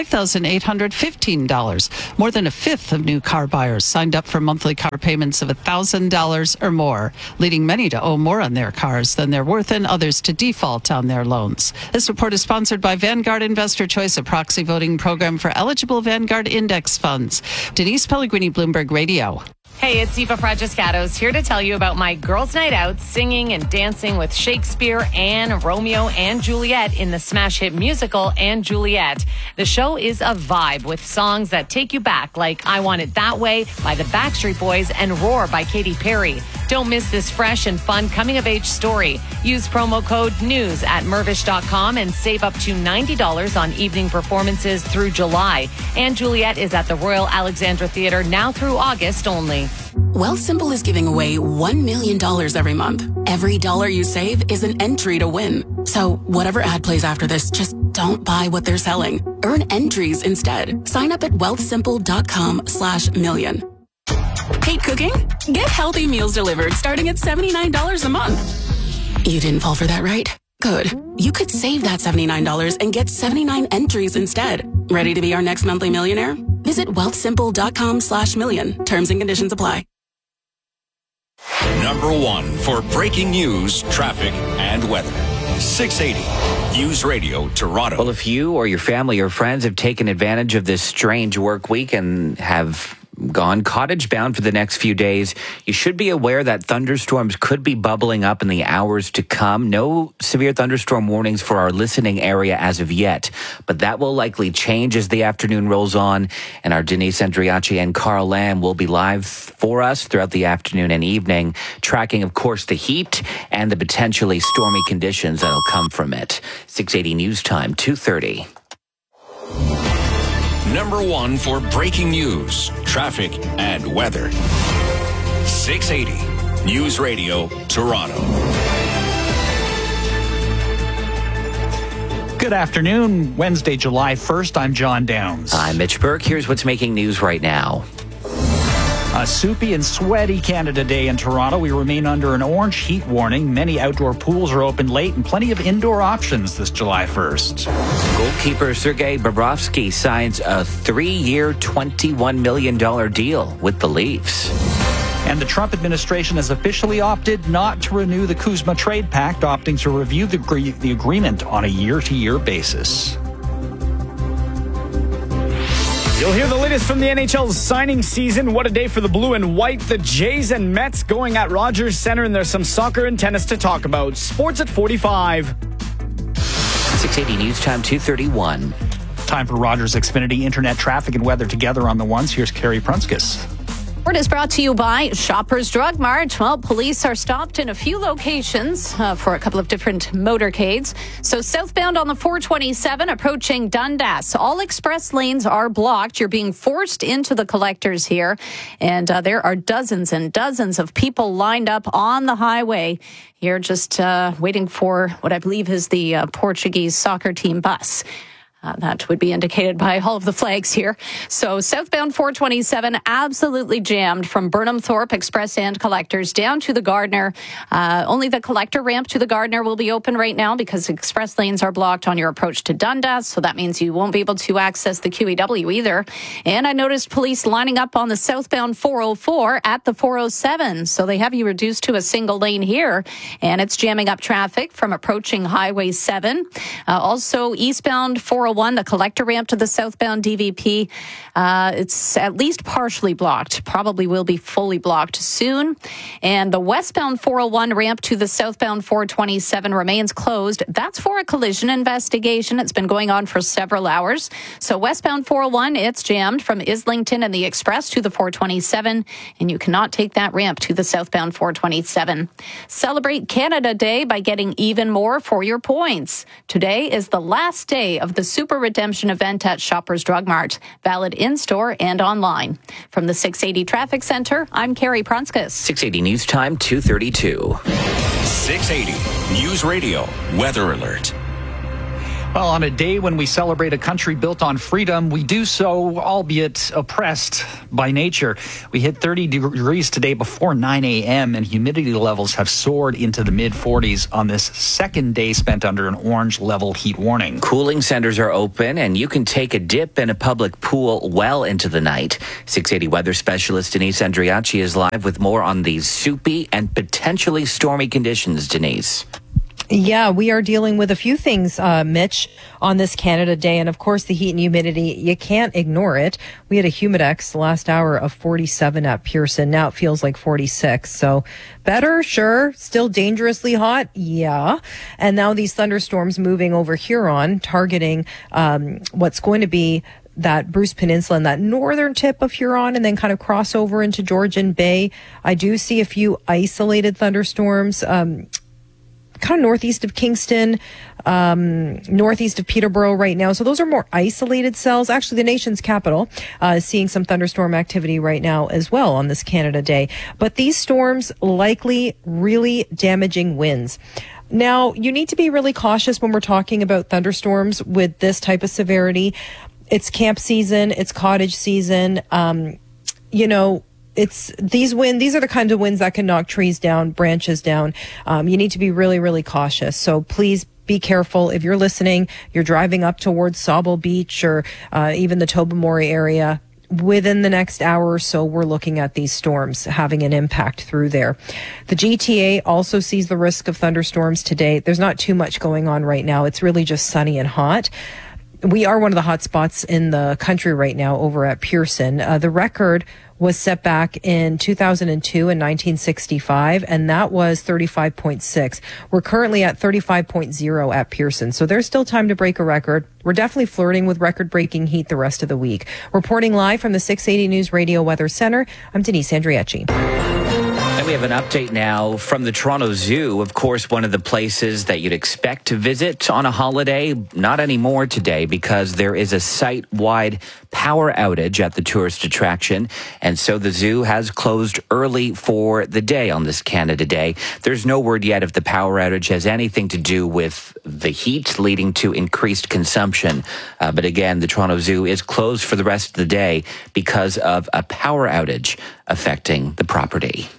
$5,815. More than a fifth of new car buyers signed up for monthly car payments of $1,000 or more, leading many to owe more on their cars than they're worth and others to default on their loans. This report is sponsored by Vanguard Investor Choice, a proxy voting program for eligible Vanguard index funds. Denise Pellegrini, Bloomberg Radio. Hey, it's Eva Fragiscatos here to tell you about my girls' night out singing and dancing with Shakespeare and Romeo and Juliet in the smash hit musical and Juliet. The show is a vibe with songs that take you back, like I Want It That Way by the Backstreet Boys and Roar by Katy Perry. Don't miss this fresh and fun coming-of-age story. Use promo code NEWS at Mirvish.com and save up to $90 on evening performances through July. And Juliet is at the Royal Alexandra Theatre now through August only. Wealthsimple is giving away $1 million every month. Every dollar you save is an entry to win. So whatever ad plays after this, just don't buy what they're selling. Earn entries instead. Sign up at wealthsimple.com/million. Hate cooking? Get healthy meals delivered starting at $79 a month. You didn't fall for that, right? Good. You could save that $79 and get 79 entries instead. Ready to be our next monthly millionaire? Visit wealthsimple.com/million. Terms and conditions apply. Number one for breaking news, traffic, and weather. 680 News Radio Toronto. Well, if you or your family or friends have taken advantage of this strange work week and have gone cottage bound for the next few days, you should be aware that thunderstorms could be bubbling up in the hours to come. No severe thunderstorm warnings for our listening area as of yet, but that will likely change as the afternoon rolls on, and our Denise Andriachi and Carl Lamb will be live for us throughout the afternoon and evening, tracking, of course, the heat and the potentially stormy conditions that'll come from it. 680 News Time, 2:30. Number one for breaking news, traffic, and weather. 680 News Radio Toronto. Good afternoon, Wednesday, July 1st. I'm John Downs. I'm Mitch Burke. Here's what's making news right now. A soupy and sweaty Canada Day in Toronto. We remain under an orange heat warning. Many outdoor pools are open late and plenty of indoor options this July 1st. Goalkeeper Sergei Bobrovsky signs a 3-year, $21 million deal with the Leafs. And the Trump administration has officially opted not to renew the Kuzma Trade Pact, opting to review the agreement on a year-to-year basis. You'll hear the latest from the NHL's signing season. What a day for the blue and white. The Jays and Mets going at Rogers Center, and there's some soccer and tennis to talk about. Sports at 45. 680 News Time, 2:31. Time for Rogers Xfinity internet traffic and weather together on the ones. Here's Carrie Prunskis. Report is brought to you by Shoppers Drug Mart. Well, police are stopped in a few locations for a couple of different motorcades. So southbound on the 427 approaching Dundas, all express lanes are blocked. You're being forced into the collectors here. And there are dozens and dozens of people lined up on the highway here just waiting for what I believe is the Portuguese soccer team bus. That would be indicated by all of the flags here. So southbound 427 absolutely jammed from Burnham Thorpe Express and Collectors down to the Gardner. Only the collector ramp to the Gardner will be open right now because express lanes are blocked on your approach to Dundas. So that means you won't be able to access the QEW either. And I noticed police lining up on the southbound 404 at the 407. So they have you reduced to a single lane here. And it's jamming up traffic from approaching Highway 7. Also eastbound 405 401, the collector ramp to the southbound DVP, it's at least partially blocked. Probably will be fully blocked soon. And the westbound 401 ramp to the southbound 427 remains closed. That's for a collision investigation. It's been going on for several hours. So westbound 401, it's jammed from Islington and the Express to the 427, and you cannot take that ramp to the southbound 427. Celebrate Canada Day by getting even more for your points. Today is the last day of the Super Redemption event at Shoppers Drug Mart. Valid in-store and online. From the 680 Traffic Center, I'm Carrie Prunskis. 680 News Time, 2:32. 680 News Radio Weather Alert. Well, on a day when we celebrate a country built on freedom, we do so, albeit oppressed by nature. We hit 30 degrees today before 9 a.m., and humidity levels have soared into the mid-40s on this second day spent under an orange level heat warning. Cooling centers are open, and you can take a dip in a public pool well into the night. 680 weather specialist Denise Andriacci is live with more on these soupy and potentially stormy conditions. Denise. Yeah, we are dealing with a few things, Mitch, on this Canada Day. And of course, the heat and humidity, you can't ignore it. We had a humidex last hour of 47 at Pearson. Now it feels like 46. So better, sure. Still dangerously hot. Yeah. And now these thunderstorms moving over Huron, targeting what's going to be that Bruce Peninsula and that northern tip of Huron, and then kind of cross over into Georgian Bay. I do see a few isolated thunderstorms, kind of northeast of Kingston, northeast of Peterborough right now. So those are more isolated cells. Actually, the nation's capital is seeing some thunderstorm activity right now as well on this Canada Day. But these storms likely really damaging winds. Now, you need to be really cautious when we're talking about thunderstorms with this type of severity. It's camp season. It's cottage season. It's these are the kinds of winds that can knock trees down, branches down. You need to be really, really cautious. So please be careful. If you're listening, you're driving up towards Sauble Beach or even the Tobermory area. Within the next hour or so, we're looking at these storms having an impact through there. The GTA also sees the risk of thunderstorms today. There's not too much going on right now. It's really just sunny and hot. We are one of the hot spots in the country right now over at Pearson. The record was set back in 2002 and 1965, and that was 35.6. We're currently at 35.0 at Pearson, so there's still time to break a record. We're definitely flirting with record-breaking heat the rest of the week. Reporting live from the 680 News Radio Weather Center, I'm Denise Andriacci. And we have an update now from the Toronto Zoo. Of course, one of the places that you'd expect to visit on a holiday. Not anymore today because there is a site-wide power outage at the tourist attraction. And so the zoo has closed early for the day on this Canada Day. There's no word yet if the power outage has anything to do with the heat leading to increased consumption. But again, the Toronto Zoo is closed for the rest of the day because of a power outage affecting the property.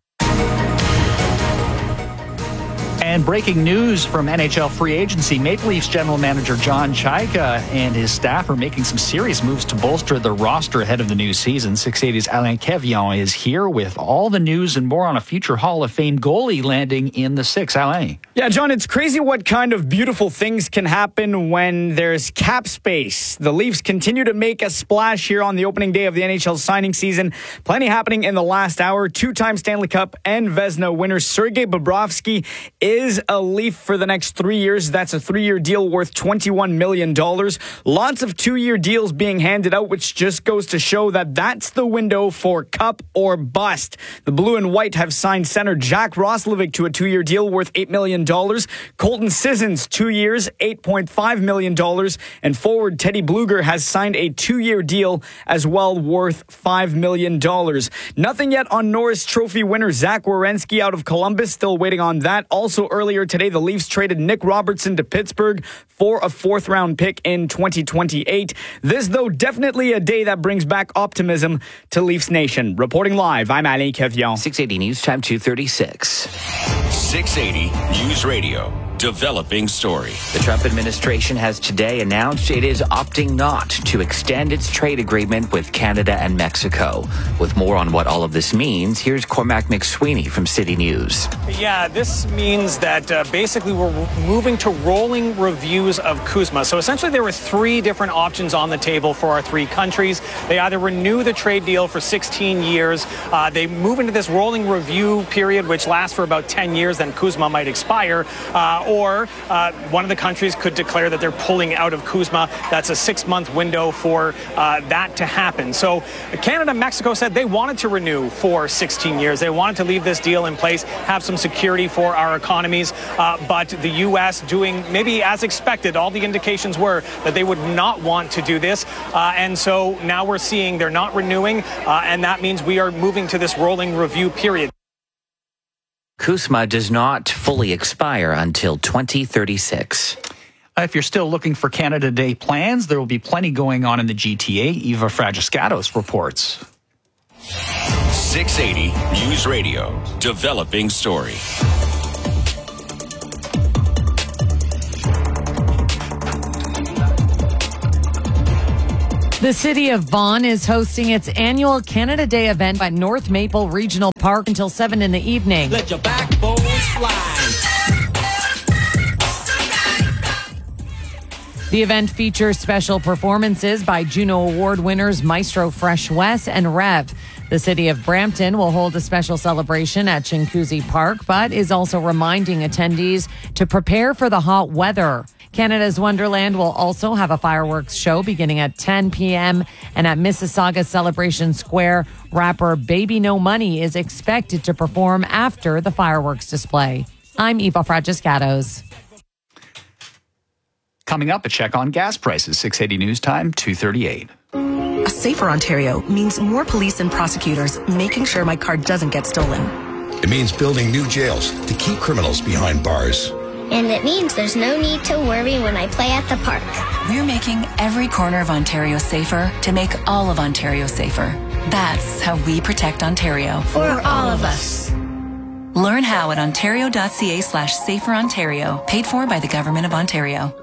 And breaking news from NHL free agency, Maple Leafs general manager John Chayka and his staff are making some serious moves to bolster the roster ahead of the new season. 680's Alain Quevillon is here with all the news and more on a future Hall of Fame goalie landing in the Six. Alain. Yeah, John, it's crazy what kind of beautiful things can happen when there's cap space. The Leafs continue to make a splash here on the opening day of the NHL signing season. Plenty happening in the last hour. Two-time Stanley Cup and Vezina winner Sergei Bobrovsky is a Leaf for the next 3 years. That's a 3-year deal worth $21 million. Lots of 2-year deals being handed out, which just goes to show that that's the window for Cup or bust. The Blue and White have signed center Jack Roslovic to a 2-year deal worth $8 million. Colton Sissons, 2 years, $8.5 million. And forward Teddy Bluger has signed a 2-year deal as well worth $5 million. Nothing yet on Norris Trophy winner Zach Werenski out of Columbus. Still waiting on that. Also earlier today, the Leafs traded Nick Robertson to Pittsburgh for a 4th-round pick in 2028. This, though, definitely a day that brings back optimism to Leafs Nation. Reporting live, I'm Alain Quevillon. 680 News Time 236. 680 News Radio developing story. The Trump administration has today announced it is opting not to extend its trade agreement with Canada and Mexico. With more on what all of this means, here's Cormac McSweeney from City News. Yeah, this means that basically we're moving to rolling reviews of CUSMA. So essentially there were three different options on the table for our three countries. They either renew the trade deal for 16 years, they move into this rolling review period, which lasts for about 10 years, then CUSMA might expire, or one of the countries could declare that they're pulling out of CUSMA. That's a 6-month window for that to happen. So Canada and Mexico said they wanted to renew for 16 years. They wanted to leave this deal in place, have some security for our economies, but the U.S. doing maybe as expected. All the indications were that they would not want to do this, and so now we're seeing they're not renewing, and that means we are moving to this rolling review period. CUSMA does not fully expire until 2036. If you're still looking for Canada Day plans, there will be plenty going on in the GTA. Eva Fragiskatos reports. 680 News Radio, developing story. The city of Vaughan is hosting its annual Canada Day event at North Maple Regional Park until 7 in the evening. Let your backbones fly. The event features special performances by Juno Award winners Maestro Fresh Wes and Rev. The city of Brampton will hold a special celebration at Chinguacousy Park, but is also reminding attendees to prepare for the hot weather. Canada's Wonderland will also have a fireworks show beginning at 10 p.m. And at Mississauga Celebration Square, rapper Baby No Money is expected to perform after the fireworks display. I'm Eva Fragiskatos. Coming up, a check on gas prices. 680 News Time, 2:38. A safer Ontario means more police and prosecutors making sure my car doesn't get stolen. It means building new jails to keep criminals behind bars. And it means there's no need to worry when I play at the park. We're making every corner of Ontario safer to make all of Ontario safer. That's how we protect Ontario. For all of us. Learn how at ontario.ca/saferontario, paid for by the Government of Ontario.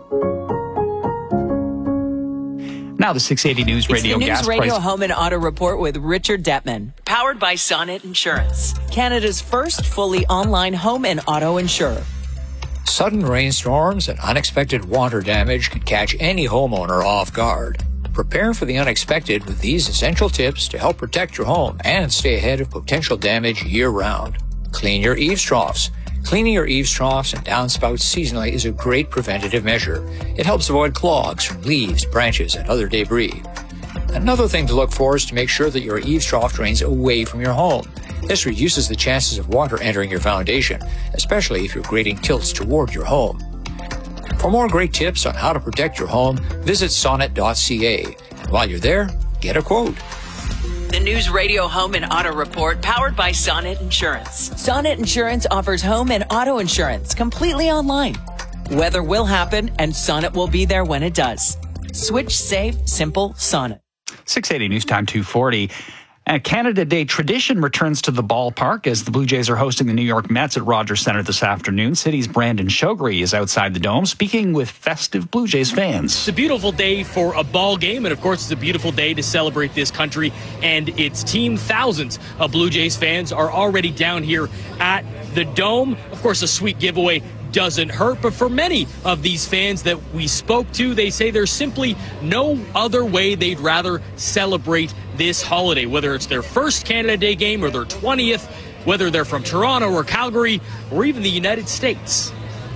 Now the 680 News Radio gas News Radio price. Home and Auto Report with Richard Detman. Powered by Sonnet Insurance, Canada's first fully online home and auto insurer. Sudden rainstorms and unexpected water damage can catch any homeowner off guard. Prepare for the unexpected with these essential tips to help protect your home and stay ahead of potential damage year-round. Clean your eaves troughs. Cleaning your eaves troughs and downspouts seasonally is a great preventative measure. It helps avoid clogs from leaves, branches, and other debris. Another thing to look for is to make sure that your eaves trough drains away from your home. This reduces the chances of water entering your foundation, especially if your grading tilts toward your home. For more great tips on how to protect your home, visit sonnet.ca. And while you're there, get a quote. The News Radio Home and Auto Report, powered by Sonnet Insurance. Sonnet Insurance offers home and auto insurance completely online. Weather will happen, and Sonnet will be there when it does. Switch safe, simple Sonnet. 680 News Time, 2:40. A Canada Day tradition returns to the ballpark as the Blue Jays are hosting the New York Mets at Rogers Centre this afternoon. City's Brandon Shogri is outside the Dome speaking with festive Blue Jays fans. It's a beautiful day for a ball game, and of course it's a beautiful day to celebrate this country and its team. Thousands of Blue Jays fans are already down here at the Dome. Of course, a sweet giveaway doesn't hurt, but for many of these fans that we spoke to, they say there's simply no other way they'd rather celebrate this holiday, whether it's their first Canada Day game or their 20th, whether they're from Toronto or Calgary or even the United States.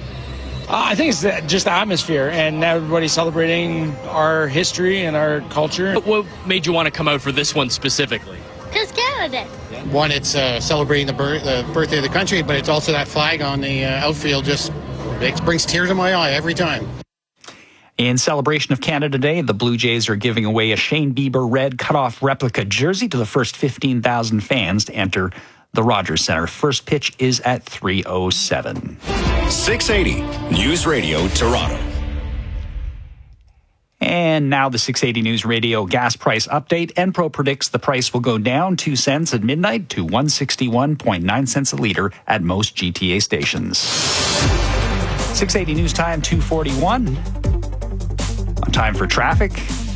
I think it's just the atmosphere and everybody celebrating our history and our culture. What made you want to come out for this one specifically? Because Canada. One, it's celebrating the birthday of the country, but it's also that flag on the outfield it brings tears in my eye every time. In celebration of Canada Day, the Blue Jays are giving away a Shane Bieber red cutoff replica jersey to the first 15,000 fans to enter the Rogers Centre. First pitch is at 3:07. 680 News Radio Toronto. And now the 680 News Radio gas price update. Enpro predicts the price will go down 2 cents at midnight to 161.9 cents a litre at most GTA stations. 680 News Time, 2:41. On time for traffic.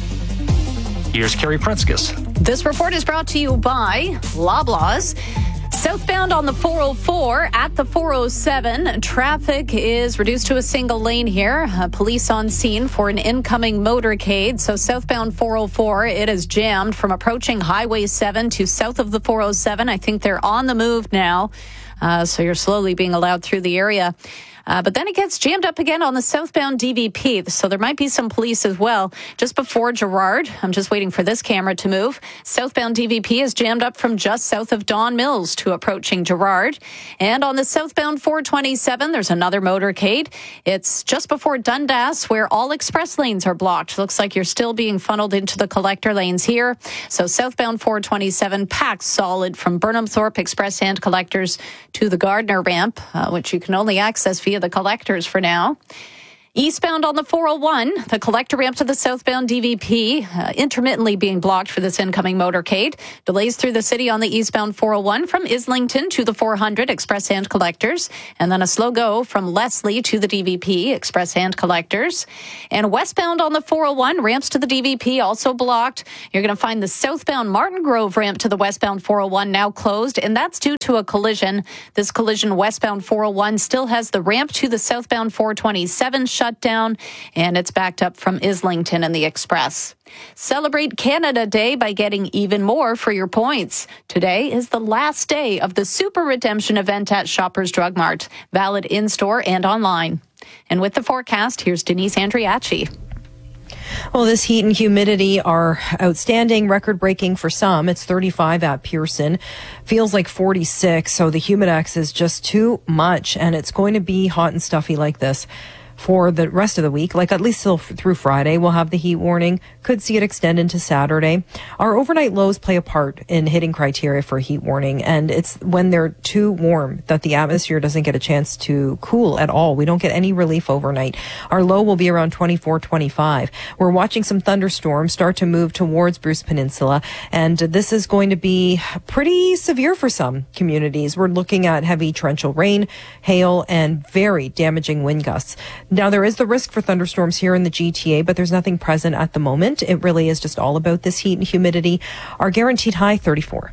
Here's Carrie Pritzkus. This report is brought to you by Loblaws. Southbound on the 404 at the 407, traffic is reduced to a single lane here. Police on scene for an incoming motorcade. So southbound 404, it is jammed from approaching Highway 7 to south of the 407. I think they're on the move now. So you're slowly being allowed through the area. But then it gets jammed up again on the southbound DVP. So there might be some police as well. Just before Gerrard, I'm just waiting for this camera to move. Southbound DVP is jammed up from just south of Don Mills to approaching Gerrard. And on the southbound 427, there's another motorcade. It's just before Dundas where all express lanes are blocked. Looks like you're still being funneled into the collector lanes here. So southbound 427 packed solid from Burnham Thorpe Express and collectors to the Gardner ramp, which you can only access via the collectors for now. Eastbound on the 401, the collector ramp to the southbound DVP, intermittently being blocked for this incoming motorcade. Delays through the city on the eastbound 401 from Islington to the 400, express and collectors. And then a slow go from Leslie to the DVP, express and collectors. And westbound on the 401, ramps to the DVP also blocked. You're going to find the southbound Martin Grove ramp to the westbound 401 now closed, and that's due to a collision. This collision westbound 401 still has the ramp to the southbound 427 shut down, and it's backed up from Islington and the Express. Celebrate Canada Day by getting even more for your points. Today is the last day of the Super Redemption event at Shoppers Drug Mart, valid in-store and online. And with the forecast, here's Denise Andriachi. Well, this heat and humidity are outstanding, record-breaking for some. It's 35 at Pearson. Feels like 46, so the Humidex is just too much, and it's going to be hot and stuffy like this for the rest of the week, like at least till through Friday. We'll have the heat warning. Could see it extend into Saturday. Our overnight lows play a part in hitting criteria for a heat warning, and it's when they're too warm that the atmosphere doesn't get a chance to cool at all. We don't get any relief overnight. Our low will be around 24, 25. We're watching some thunderstorms start to move towards Bruce Peninsula, and this is going to be pretty severe for some communities. We're looking at heavy torrential rain, hail, and very damaging wind gusts. Now, there is the risk for thunderstorms here in the GTA, but there's nothing present at the moment. It really is just all about this heat and humidity. Our guaranteed high, 34.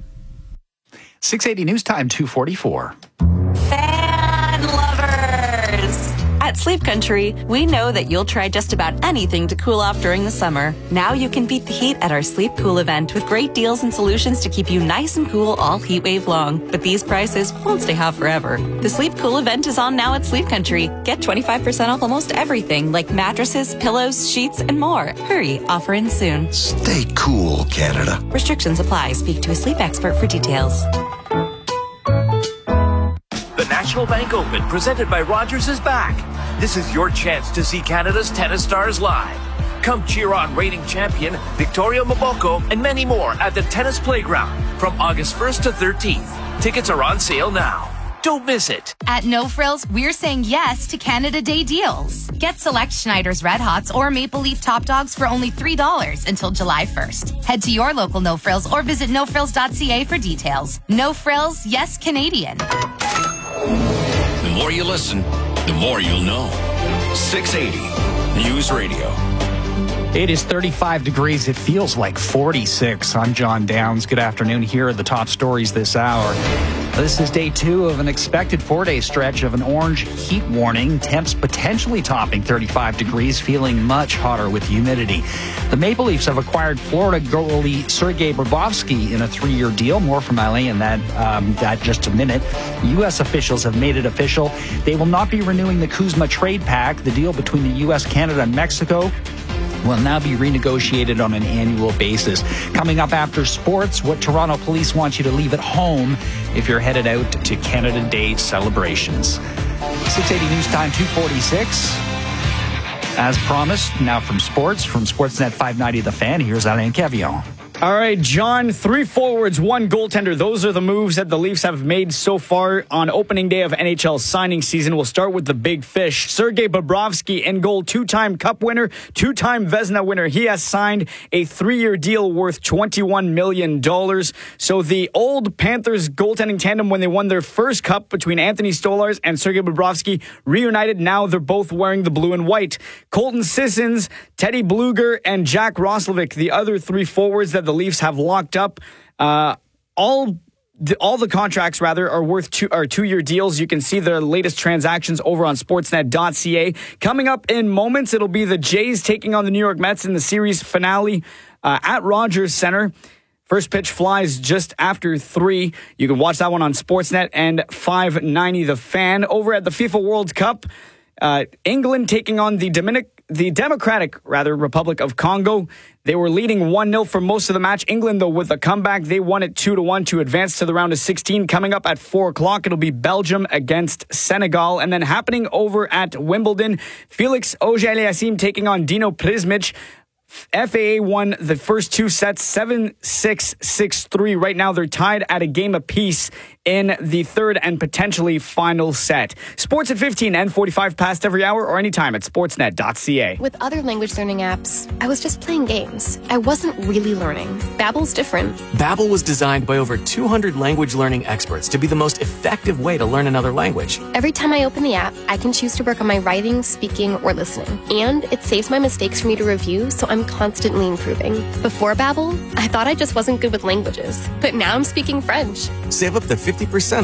680 News Time, 2:44. Fan lovers! At Sleep Country, we know that you'll try just about anything to cool off during the summer. Now you can beat the heat at our Sleep Cool event with great deals and solutions to keep you nice and cool all heat wave long. But these prices won't stay hot forever. The Sleep Cool event is on now at Sleep Country. Get 25% off almost everything like mattresses, pillows, sheets, and more. Hurry, offer ends soon. Stay cool, Canada. Restrictions apply. Speak to a sleep expert for details. The National Bank Open, presented by Rogers, is back. This is your chance to see Canada's tennis stars live. Come cheer on reigning champion Victoria Mboko and many more at the Tennis Playground from August 1st to 13th. Tickets are on sale now. Don't miss it. At No Frills, we're saying yes to Canada Day deals. Get select Schneider's Red Hots or Maple Leaf Top Dogs for only $3 until July 1st. Head to your local No Frills or visit nofrills.ca for details. No Frills, yes Canadian. The more you listen, the more you'll know. 680 News Radio. It is 35 degrees. It feels like 46. I'm John Downs. Good afternoon. Here are the top stories this hour. This is day 2 of an expected 4-day stretch of an orange heat warning. Temps potentially topping 35 degrees, feeling much hotter with humidity. The Maple Leafs have acquired Florida goalie Sergei Bobrovsky in a 3-year deal. More from Alain in that just a minute. U.S. officials have made it official. They will not be renewing the Kuzma trade pact. The deal between the U.S., Canada, and Mexico will now be renegotiated on an annual basis. Coming up after sports, what Toronto police want you to leave at home if you're headed out to Canada Day celebrations. 680 News Time, 2:46. As promised, now from sports, from Sportsnet 590 The Fan, here's Alain Cavillon. All right, John, 3 forwards, 1 goaltender. Those are the moves that the Leafs have made so far on opening day of NHL signing season. We'll start with the big fish. Sergei Bobrovsky in goal, 2-time Cup winner, 2-time Vezina winner. He has signed a 3-year deal worth $21 million. So the old Panthers goaltending tandem when they won their first Cup between Anthony Stolarz and Sergei Bobrovsky reunited. Now they're both wearing the blue and white. Colton Sissons, Teddy Bluger, and Jack Roslovic, the other 3 forwards that the Leafs have locked up. All the contracts, rather, are worth 2-year deals. You can see the latest transactions over on sportsnet.ca. Coming up in moments, it'll be the Jays taking on the New York Mets in the series finale at Rogers Center. First pitch flies just after 3. You can watch that one on Sportsnet and 590 The Fan. Over at the FIFA World Cup, England taking on the Democratic Republic of Congo. They were leading 1-0 for most of the match. England, though, with a comeback, they won it 2-1 to advance to the round of 16. Coming up at 4 o'clock, it'll be Belgium against Senegal. And then happening over at Wimbledon, Felix Auger-Aliassime taking on Dino Prismic. FAA won the first 2 sets, 7-6, 6-3. Right now, they're tied at a game apiece in the third and potentially final set. Sports at 15 and 45 past every hour or anytime at sportsnet.ca. With other language learning apps, I was just playing games. I wasn't really learning. Babbel's different. Babbel was designed by over 200 language learning experts to be the most effective way to learn another language. Every time I open the app, I can choose to work on my writing, speaking, or listening. And it saves my mistakes for me to review, so I'm constantly improving. Before Babbel, I thought I just wasn't good with languages. But now I'm speaking French. Save up to 50%